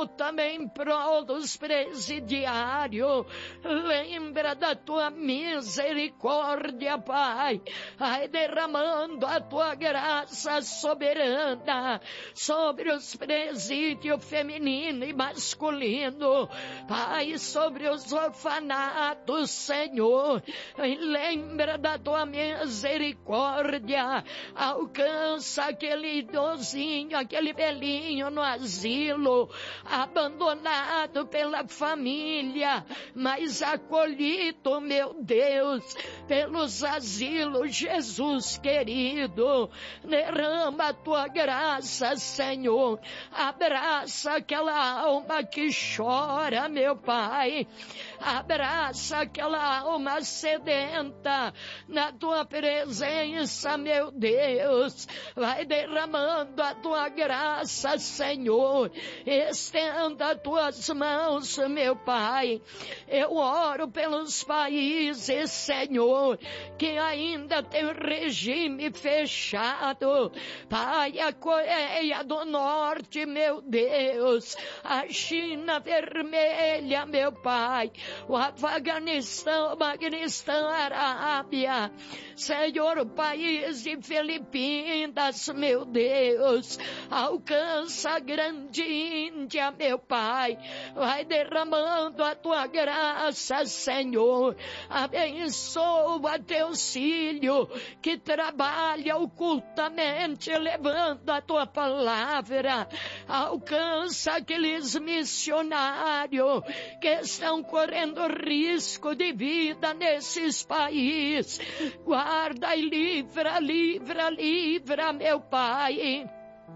clamo também em prol dos presidiários. Lembra da tua misericórdia, Pai. Vai derramando a tua graça soberana sobre os presídios feminino e masculino. Pai, sobre os orfanatos, Senhor. Lembra da tua misericórdia. Alcança aquele idosinho, aquele velhinho no asilo, abandonado pela família, mas acolhido, meu Deus, pelos asilos, Jesus querido. Derrama a tua graça, Senhor. Abraça aquela alma que chora, meu Pai. Abraça aquela alma sedenta na tua presença, meu Deus. Vai derramando a tua graça, Senhor. Estenda as tuas mãos, meu Pai. Eu oro pelos países, Senhor, que ainda tem regime fechado. Pai, a Coreia do Norte, meu Deus, a China vermelha, meu Pai, o Afeganistão, Arábia, Senhor, o país de Filipinas, meu Deus, alcança a grande Índia, meu Pai, vai derramando a tua graça, Senhor. Abençoa teus filhos que trabalham ocultamente levando a tua palavra. Alcança aqueles missionários que estão correndo risco de vida nesses países. Guarda e livra, meu Pai.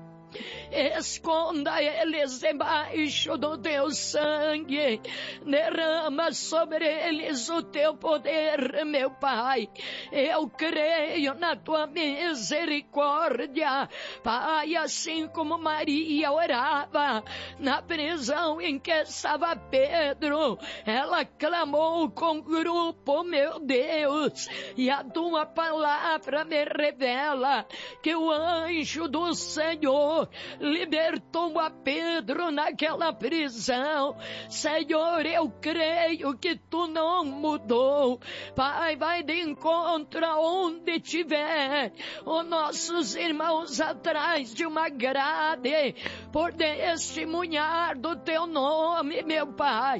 Esconda eles debaixo do teu sangue. Derrama sobre eles o teu poder, meu Pai. Eu creio na tua misericórdia, Pai, assim como Maria orava na prisão em que estava Pedro. Ela clamou com grupo, meu Deus, e a tua palavra me revela que o anjo do Senhor libertou a Pedro naquela prisão. Senhor, eu creio que tu não mudou. Pai, vai de encontro aonde tiver os nossos irmãos atrás de uma grade, por testemunhar do teu nome, meu Pai.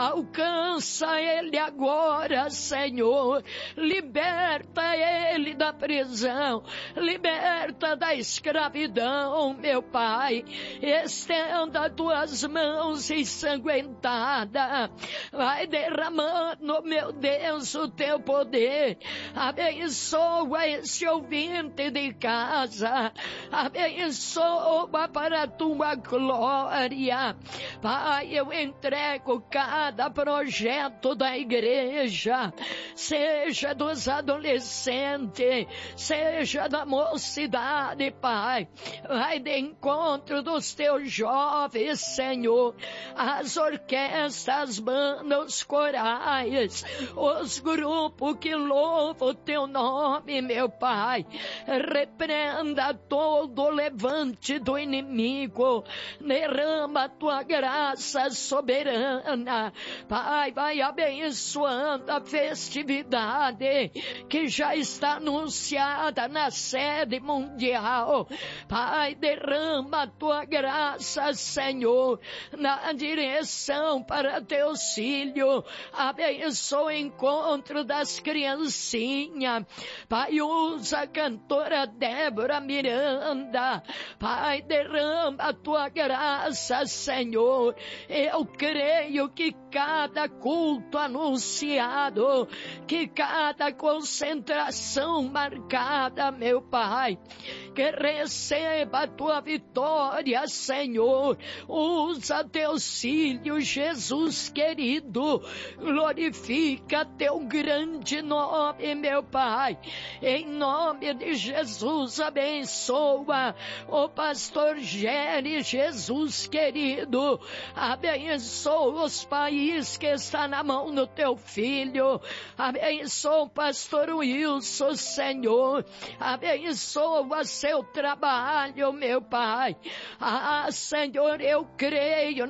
Alcança ele agora, Senhor. Liberta ele da prisão, liberta da escravidão, meu Pai. Estenda tuas mãos ensanguentadas. Vai derramando, meu Deus, o teu poder. Abençoa esse ouvinte de casa. Abençoa para a tua glória. Pai, eu entrego cada projeto da igreja, seja dos adolescentes, seja da mocidade, Pai. Vai de encontro dos teus jovens, Senhor, as orquestras, as bandas, os corais, os grupos que louvam o teu nome, meu Pai. Repreenda todo o levante do inimigo, derrama a tua graça soberana, Pai. Vai abençoando a festividade que já está anunciada na sede mundial, Pai. Derrama a tua graça, Senhor, na direção para teus filhos. Abençoa o encontro das criancinhas, Pai. Usa a cantora Débora Miranda, Pai. Derrama a tua graça, Senhor. Eu creio que cada culto anunciado, que cada concentração marcada, meu Pai, que receba a tua vitória, Senhor. Usa teus filhos, Jesus querido. Glorifica teu grande nome, meu Pai. Em nome de Jesus, abençoa o pastor Géry, Jesus querido. Abençoa os países que está na mão do teu filho. Abençoa o pastor Wilson, Senhor. Abençoa seu trabalho, meu Pai. Ah, Senhor, eu creio